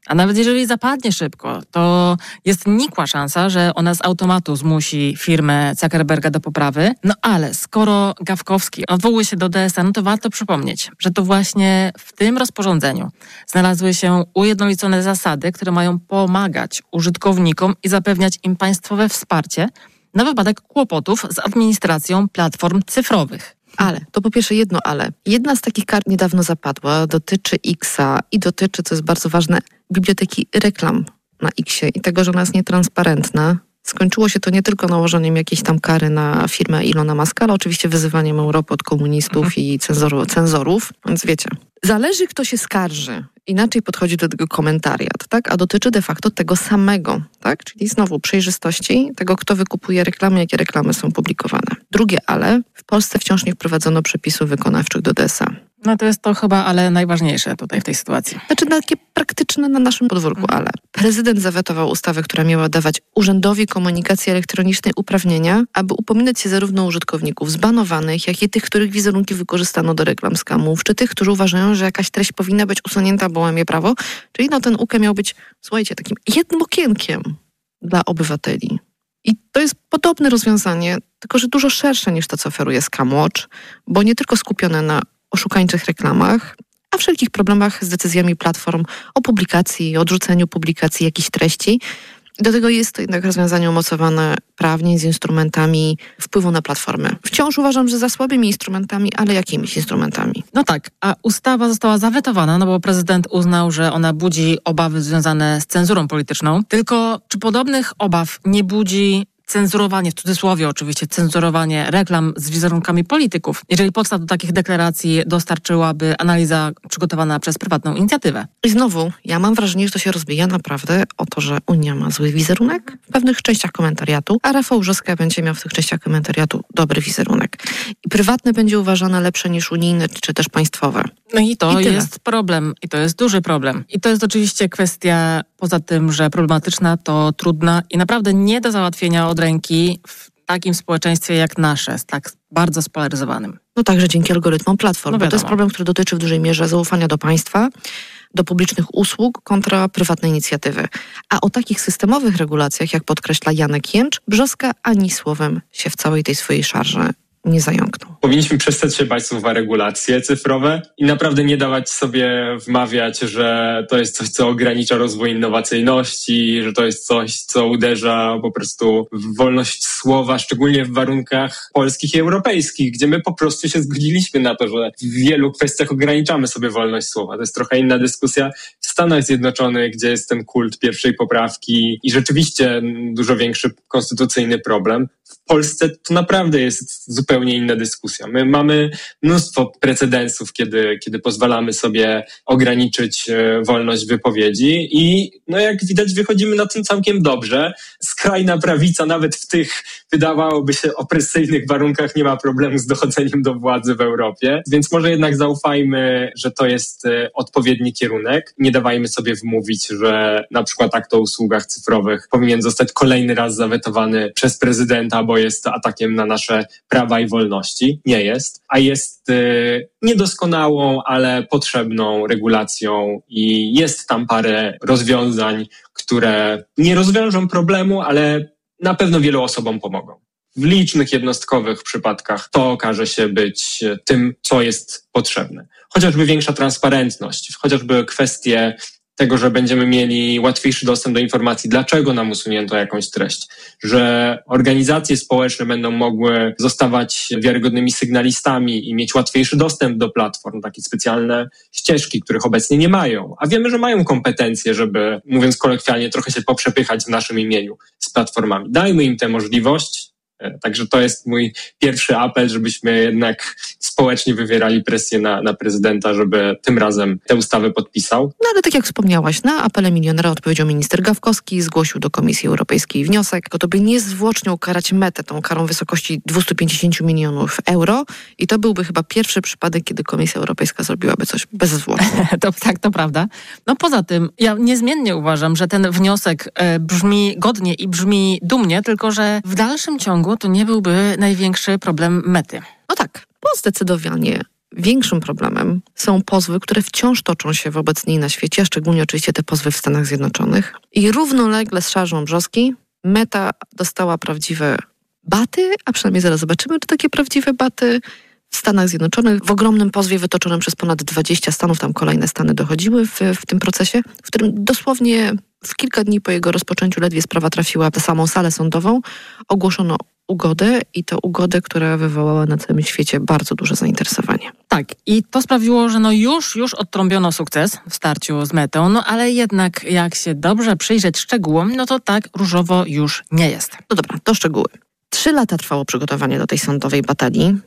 A nawet jeżeli zapadnie szybko, to jest nikła szansa, że ona z automatu zmusi firmę Zuckerberga do poprawy. No ale skoro Gawkowski odwołuje się do D S A, no to warto przypomnieć, że to właśnie w tym rozporządzeniu znalazły się ujednolicone zasady, które mają pomagać użytkownikom i zapewniać im państwowe wsparcie na wypadek kłopotów z administracją platform cyfrowych. Ale, to po pierwsze jedno ale. Jedna z takich kar niedawno zapadła, dotyczy Xa i dotyczy, co jest bardzo ważne, biblioteki reklam na Xie i tego, że ona jest nietransparentna. Skończyło się to nie tylko nałożeniem jakiejś tam kary na firmę Ilona Muska, ale oczywiście wyzywaniem Europy od komunistów mhm. i cenzoru, cenzorów. Więc wiecie, zależy kto się skarży. Inaczej podchodzi do tego komentariat, tak? A dotyczy de facto tego samego, tak? Czyli znowu przejrzystości tego, kto wykupuje reklamy, jakie reklamy są publikowane. Drugie ale, w Polsce wciąż nie wprowadzono przepisów wykonawczych do D S A. No to jest to chyba, ale najważniejsze tutaj w tej sytuacji. Znaczy takie praktyczne na naszym podwórku, ale prezydent zawetował ustawę, która miała dawać Urzędowi Komunikacji Elektronicznej uprawnienia, aby upominać się zarówno użytkowników zbanowanych, jak i tych, których wizerunki wykorzystano do reklam skamów, czy tych, którzy uważają, że jakaś treść powinna być usunięta, bo łamie prawo. Czyli no ten U K miał być, słuchajcie, takim jednym okienkiem dla obywateli. I to jest podobne rozwiązanie, tylko że dużo szersze niż to, co oferuje ScamWatch, bo nie tylko skupione na oszukańczych reklamach, a wszelkich problemach z decyzjami platform o publikacji, odrzuceniu publikacji jakichś treści. Do tego jest to jednak rozwiązanie umocowane prawnie z instrumentami wpływu na platformy. Wciąż uważam, że za słabymi instrumentami, ale jakimiś instrumentami. No tak, a ustawa została zawetowana, no bo prezydent uznał, że ona budzi obawy związane z cenzurą polityczną. Tylko czy podobnych obaw nie budzi cenzurowanie, w cudzysłowie oczywiście, cenzurowanie reklam z wizerunkami polityków, jeżeli podstaw do takich deklaracji dostarczyłaby analiza przygotowana przez prywatną inicjatywę? I znowu, ja mam wrażenie, że to się rozbija naprawdę o to, że Unia ma zły wizerunek w pewnych częściach komentariatu, a Rafał Brzoska będzie miał w tych częściach komentariatu dobry wizerunek. I prywatne będzie uważane lepsze niż unijne, czy też państwowe. No i to I jest problem. I to jest duży problem. I to jest oczywiście kwestia, poza tym, że problematyczna, to trudna i naprawdę nie do załatwienia od ręki w takim społeczeństwie jak nasze, z tak bardzo spolaryzowanym. No także dzięki algorytmom platform, No bo to jest problem, który dotyczy w dużej mierze zaufania do państwa, do publicznych usług kontra prywatne inicjatywy. A o takich systemowych regulacjach, jak podkreśla Janek Jęcz, Brzoska ani słowem się w całej tej swojej szarze nie zająknął. Powinniśmy przestać się bać słowa regulacje cyfrowe i naprawdę nie dawać sobie wmawiać, że to jest coś, co ogranicza rozwój innowacyjności, że to jest coś, co uderza po prostu w wolność słowa, szczególnie w warunkach polskich i europejskich, gdzie my po prostu się zgodziliśmy na to, że w wielu kwestiach ograniczamy sobie wolność słowa. To jest trochę inna dyskusja w Stanach Zjednoczonych, gdzie jest ten kult pierwszej poprawki i rzeczywiście dużo większy konstytucyjny problem. W Polsce to naprawdę jest zupełnie inna dyskusja. My mamy mnóstwo precedensów, kiedy, kiedy pozwalamy sobie ograniczyć wolność wypowiedzi i no jak widać wychodzimy na tym całkiem dobrze. Skrajna prawica nawet w tych wydawałoby się opresyjnych warunkach nie ma problemu z dochodzeniem do władzy w Europie, więc może jednak zaufajmy, że to jest odpowiedni kierunek. Nie dawajmy sobie wmówić, że na przykład akt o usługach cyfrowych powinien zostać kolejny raz zawetowany przez prezydenta, bo jest atakiem na nasze prawa i wolności. Nie jest, a jest y, niedoskonałą, ale potrzebną regulacją i jest tam parę rozwiązań, które nie rozwiążą problemu, ale na pewno wielu osobom pomogą. W licznych jednostkowych przypadkach to okaże się być tym, co jest potrzebne. Chociażby większa transparentność, chociażby kwestie tego, że będziemy mieli łatwiejszy dostęp do informacji, dlaczego nam usunięto jakąś treść, że organizacje społeczne będą mogły zostawać wiarygodnymi sygnalistami i mieć łatwiejszy dostęp do platform, takie specjalne ścieżki, których obecnie nie mają. A wiemy, że mają kompetencje, żeby, mówiąc kolokwialnie, trochę się poprzepychać w naszym imieniu z platformami. Dajmy im tę możliwość. Także to jest mój pierwszy apel, żebyśmy jednak społecznie wywierali presję na, na prezydenta, żeby tym razem tę ustawę podpisał. No ale tak jak wspomniałaś, na apele milionera odpowiedział minister Gawkowski, zgłosił do Komisji Europejskiej wniosek, to by niezwłocznie ukarać Metę tą karą w wysokości dwieście pięćdziesiąt milionów euro i to byłby chyba pierwszy przypadek, kiedy Komisja Europejska zrobiłaby coś bezzwłocznie. to, tak, to prawda. No poza tym, ja niezmiennie uważam, że ten wniosek e, brzmi godnie i brzmi dumnie, tylko że w dalszym ciągu to nie byłby największy problem Mety. No tak, bo zdecydowanie większym problemem są pozwy, które wciąż toczą się wobec niej na świecie, a szczególnie oczywiście te pozwy w Stanach Zjednoczonych. I równolegle z szarżą brzoski Meta dostała prawdziwe baty, a przynajmniej zaraz zobaczymy, czy takie prawdziwe baty w Stanach Zjednoczonych. W ogromnym pozwie wytoczonym przez ponad dwadzieścia stanów, tam kolejne stany dochodziły w, w tym procesie, w którym dosłownie w kilka dni po jego rozpoczęciu ledwie sprawa trafiła w samą salę sądową, ogłoszono ugodę i to ugodę, która wywołała na całym świecie bardzo duże zainteresowanie. Tak, i to sprawiło, że no już, już odtrąbiono sukces w starciu z Metą, no ale jednak jak się dobrze przyjrzeć szczegółom, no to tak różowo już nie jest. No dobra, to szczegóły. Trzy lata trwało przygotowanie do tej sądowej batalii.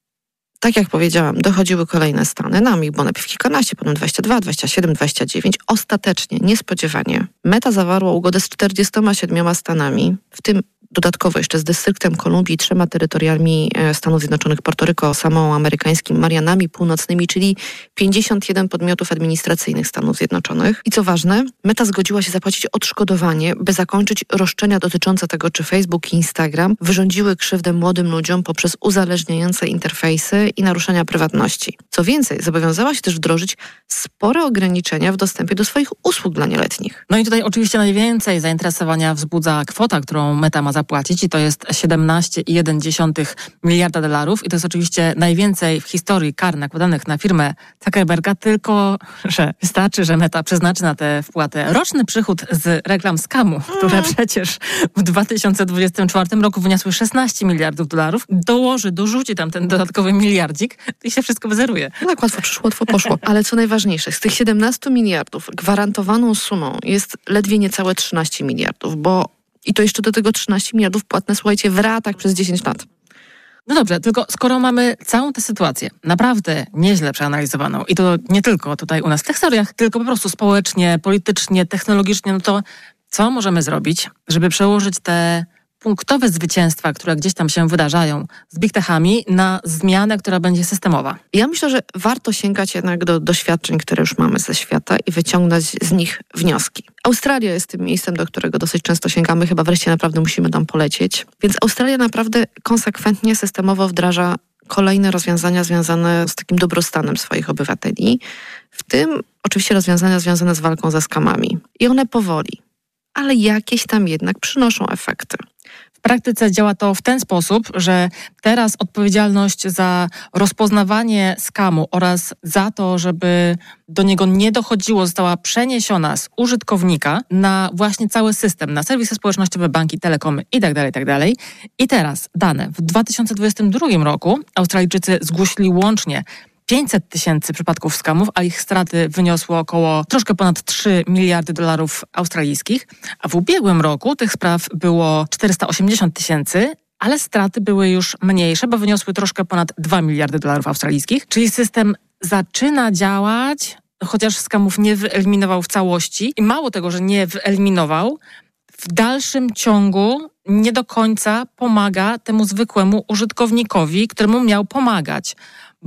Tak jak powiedziałam, dochodziły kolejne stany. Nam ich było najpierw kilkanaście, potem dwadzieścia dwa, dwadzieścia siedem, dwadzieścia dziewięć. Ostatecznie, niespodziewanie, Meta zawarła ugodę z czterdziestoma siedmioma stanami, w tym dodatkowo jeszcze z Dystryktem Kolumbii, trzema terytorialmi Stanów Zjednoczonych, Portoryko, Samoą Amerykańskim, Marianami Północnymi, czyli pięćdziesiąt jeden podmiotów administracyjnych Stanów Zjednoczonych. I co ważne, Meta zgodziła się zapłacić odszkodowanie, by zakończyć roszczenia dotyczące tego, czy Facebook i Instagram wyrządziły krzywdę młodym ludziom poprzez uzależniające interfejsy i naruszenia prywatności. Co więcej, zobowiązała się też wdrożyć spore ograniczenia w dostępie do swoich usług dla nieletnich. No i tutaj oczywiście najwięcej zainteresowania wzbudza kwota, którą Meta ma zapłacić i to jest siedemnaście przecinek jeden miliarda dolarów i to jest oczywiście najwięcej w historii kar nakładanych na firmę Zuckerberga, tylko że wystarczy, że Meta przeznaczy na tę wpłatę roczny przychód z reklam skamu, które przecież w dwa tysiące dwudziestym czwartym roku wyniosły szesnaście miliardów dolarów, dołoży, dorzuci tam ten dodatkowy miliardzik i się wszystko wyzeruje. No tak, łatwo przyszło, łatwo poszło. Ale co najważniejsze, z tych siedemnastu miliardów gwarantowaną sumą jest ledwie niecałe trzynaście miliardów, bo i to jeszcze do tego trzynaście miliardów płatne, słuchajcie, w ratach przez dziesięć lat. No dobrze, tylko skoro mamy całą tę sytuację naprawdę nieźle przeanalizowaną i to nie tylko tutaj u nas w techstoriach, tylko po prostu społecznie, politycznie, technologicznie, no to co możemy zrobić, żeby przełożyć te punktowe zwycięstwa, które gdzieś tam się wydarzają z big techami na zmianę, która będzie systemowa? Ja myślę, że warto sięgać jednak do doświadczeń, które już mamy ze świata i wyciągnąć z nich wnioski. Australia jest tym miejscem, do którego dosyć często sięgamy, chyba wreszcie naprawdę musimy tam polecieć. Więc Australia naprawdę konsekwentnie, systemowo wdraża kolejne rozwiązania związane z takim dobrostanem swoich obywateli, w tym oczywiście rozwiązania związane z walką ze skamami. I one powoli, ale jakieś tam jednak przynoszą efekty. W praktyce działa to w ten sposób, że teraz odpowiedzialność za rozpoznawanie skamu oraz za to, żeby do niego nie dochodziło, została przeniesiona z użytkownika na właśnie cały system, na serwisy społecznościowe, banki, telekomy itd., itd. I teraz dane. W dwa tysiące dwudziestym drugim roku Australijczycy zgłosili łącznie pięćset tysięcy przypadków skamów, a ich straty wyniosło około troszkę ponad trzy miliardy dolarów australijskich, a w ubiegłym roku tych spraw było czterysta osiemdziesiąt tysięcy, ale straty były już mniejsze, bo wyniosły troszkę ponad dwa miliardy dolarów australijskich, czyli system zaczyna działać, chociaż skamów nie wyeliminował w całości i mało tego, że nie wyeliminował, w dalszym ciągu nie do końca pomaga temu zwykłemu użytkownikowi, któremu miał pomagać.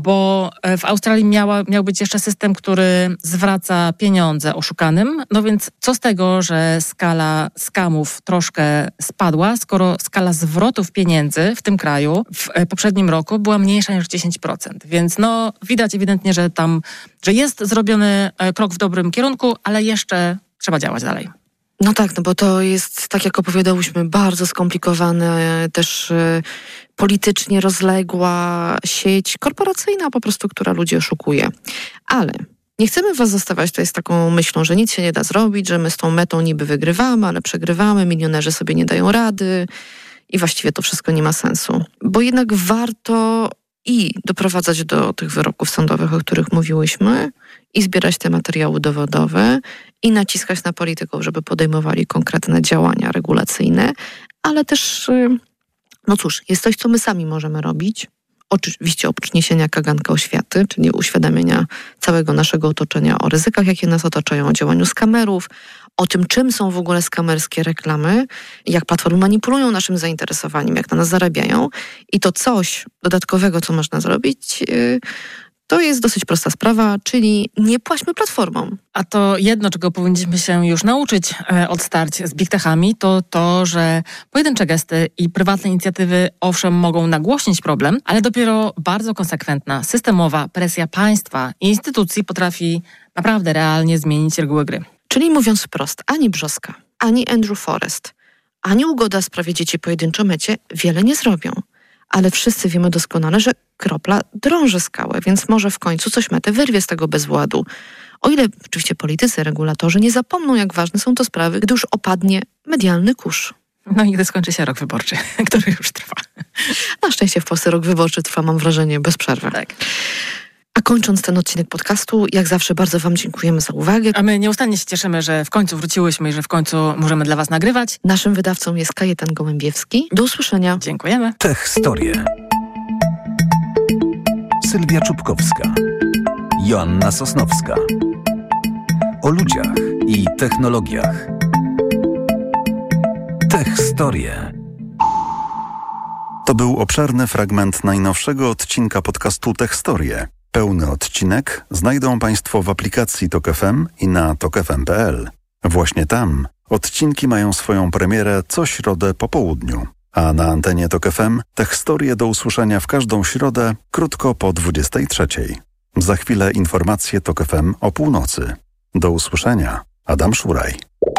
Bo w Australii miała, miał być jeszcze system, który zwraca pieniądze oszukanym. No więc co z tego, że skala skamów troszkę spadła, skoro skala zwrotów pieniędzy w tym kraju w poprzednim roku była mniejsza niż dziesięć procent. Więc no widać ewidentnie, że tam, że jest zrobiony krok w dobrym kierunku, ale jeszcze trzeba działać dalej. No tak, no bo to jest, tak jak opowiadałyśmy, bardzo skomplikowane, też y, politycznie rozległa sieć korporacyjna po prostu, która ludzi oszukuje. Ale nie chcemy was zostawiać tutaj z taką myślą, że nic się nie da zrobić, że my z tą metą niby wygrywamy, ale przegrywamy, milionerzy sobie nie dają rady i właściwie to wszystko nie ma sensu. Bo jednak warto i doprowadzać do tych wyroków sądowych, o których mówiłyśmy, i zbierać te materiały dowodowe, i naciskać na polityków, żeby podejmowali konkretne działania regulacyjne, ale też, no cóż, jest coś, co my sami możemy robić. Oczywiście oprócz niesienia kaganka oświaty, czyli uświadamiania całego naszego otoczenia o ryzykach, jakie nas otaczają, o działaniu skamerów, o tym, czym są w ogóle skamerskie reklamy, jak platformy manipulują naszym zainteresowaniem, jak na nas zarabiają. I to coś dodatkowego, co można zrobić, To jest dosyć prosta sprawa, czyli nie płaćmy platformom. A to jedno, czego powinniśmy się już nauczyć e, od starć z big techami, to to, że pojedyncze gesty i prywatne inicjatywy owszem mogą nagłośnić problem, ale dopiero bardzo konsekwentna, systemowa presja państwa i instytucji potrafi naprawdę realnie zmienić reguły gry. Czyli mówiąc wprost, ani Brzostka, ani Andrew Forrest, ani ugoda w sprawie dzieci pojedynczo mycie wiele nie zrobią. Ale wszyscy wiemy doskonale, że kropla drąży skałę, więc może w końcu coś metę wyrwie z tego bezładu. O ile oczywiście politycy, regulatorzy nie zapomną, jak ważne są to sprawy, gdy już opadnie medialny kurz. No i gdy skończy się rok wyborczy, który już trwa. Na szczęście w Polsce rok wyborczy trwa, mam wrażenie, bez przerwy. Tak. A kończąc ten odcinek podcastu, jak zawsze bardzo wam dziękujemy za uwagę. A my nieustannie się cieszymy, że w końcu wróciłyśmy i że w końcu możemy dla was nagrywać. Naszym wydawcą jest Kajetan Gołębiewski. Do usłyszenia. Dziękujemy. Techstorie. Sylwia Czubkowska. Joanna Sosnowska. O ludziach i technologiach. Techstorie. To był obszerny fragment najnowszego odcinka podcastu Techstorie. Pełny odcinek znajdą Państwo w aplikacji Tok F M i na tok f m kropka p l. Właśnie tam odcinki mają swoją premierę co środę po południu. A na antenie Tok F M Techstorie do usłyszenia w każdą środę krótko po dwudziestej trzeciej. Za chwilę informacje Tok F M o północy. Do usłyszenia. Adam Szuraj.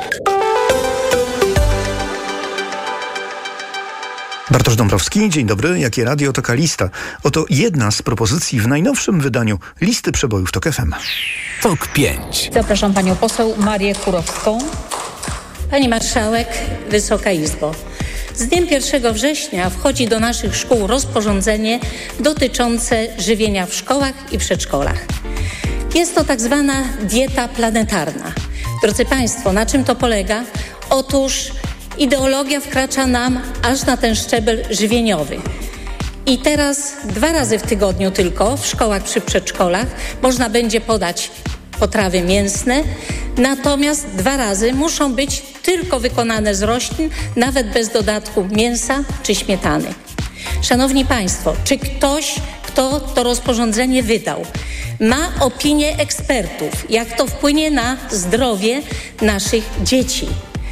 Bartosz Dąbrowski, dzień dobry. Jakie radio, taka lista. Oto jedna z propozycji w najnowszym wydaniu listy przebojów Tok F M. Tok pięć. Zapraszam panią poseł Marię Kurowską. Pani marszałek, Wysoka Izbo. Z dniem pierwszego września wchodzi do naszych szkół rozporządzenie dotyczące żywienia w szkołach i przedszkolach. Jest to tak zwana dieta planetarna. Drodzy Państwo, na czym to polega? Otóż ideologia wkracza nam aż na ten szczebel żywieniowy. I teraz dwa razy w tygodniu tylko w szkołach przy przedszkolach można będzie podać potrawy mięsne, natomiast dwa razy muszą być tylko wykonane z roślin, nawet bez dodatku mięsa czy śmietany. Szanowni Państwo, czy ktoś, kto to rozporządzenie wydał, ma opinię ekspertów, jak to wpłynie na zdrowie naszych dzieci?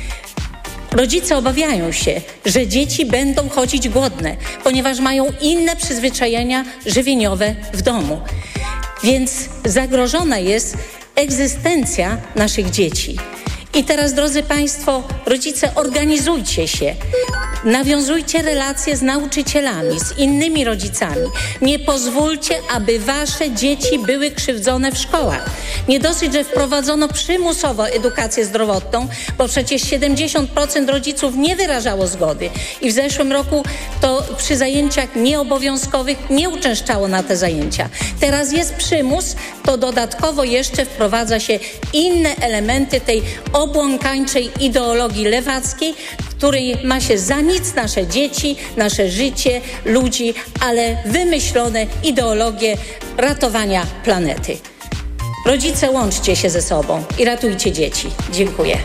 Rodzice obawiają się, że dzieci będą chodzić głodne, ponieważ mają inne przyzwyczajenia żywieniowe w domu. Więc zagrożona jest egzystencja naszych dzieci. I teraz, drodzy Państwo, rodzice, organizujcie się. Nawiązujcie relacje z nauczycielami, z innymi rodzicami. Nie pozwólcie, aby wasze dzieci były krzywdzone w szkołach. Nie dosyć, że wprowadzono przymusowo edukację zdrowotną, bo przecież siedemdziesiąt procent rodziców nie wyrażało zgody. I w zeszłym roku to przy zajęciach nieobowiązkowych nie uczęszczało na te zajęcia. Teraz jest przymus, to dodatkowo jeszcze wprowadza się inne elementy tej obłąkańczej ideologii lewackiej, której ma się za nic nasze dzieci, nasze życie, ludzi, ale wymyślone ideologie ratowania planety. Rodzice, łączcie się ze sobą i ratujcie dzieci. Dziękuję.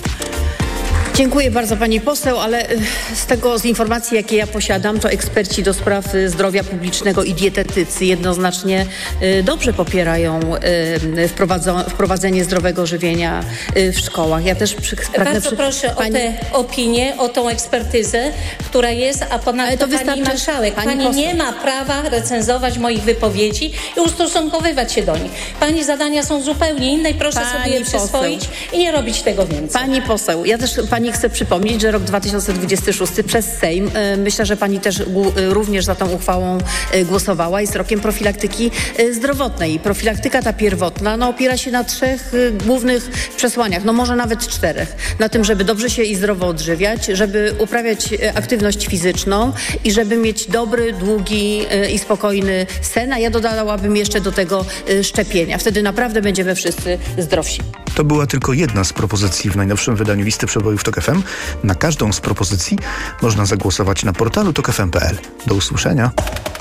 Dziękuję bardzo pani poseł, ale z tego, z informacji, jakie ja posiadam, to eksperci do spraw zdrowia publicznego i dietetycy jednoznacznie dobrze popierają wprowadzenie zdrowego żywienia w szkołach. Ja też przy, pragnę Bardzo przy... proszę pani... o tę opinię, o tą ekspertyzę, która jest, a ponadto to wystarczy... pani marszałek, pani, pani nie ma prawa recenzować moich wypowiedzi i ustosunkowywać się do nich. Pani zadania są zupełnie inne i proszę pani sobie je przyswoić i nie robić tego więcej. Pani poseł, ja też pani chcę przypomnieć, że rok dwa tysiące dwudziesty szósty przez Sejm, myślę, że pani też również za tą uchwałą głosowała, jest rokiem profilaktyki zdrowotnej. Profilaktyka ta pierwotna no, opiera się na trzech głównych przesłaniach, no może nawet czterech. Na tym, żeby dobrze się i zdrowo odżywiać, żeby uprawiać aktywność fizyczną i żeby mieć dobry, długi i spokojny sen, a ja dodałabym jeszcze do tego szczepienia. Wtedy naprawdę będziemy wszyscy zdrowsi. To była tylko jedna z propozycji w najnowszym wydaniu listy przebojów Tok F M. Na każdą z propozycji można zagłosować na portalu tok f m kropka p l. Do usłyszenia.